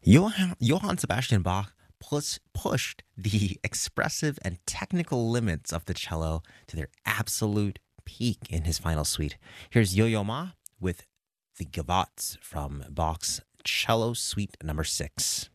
Johann Sebastian Bach pushed the expressive and technical limits of the cello to their absolute peak in his final suite. Here's Yo-Yo Ma with the Gavotte from Bach's Cello Suite Number 6.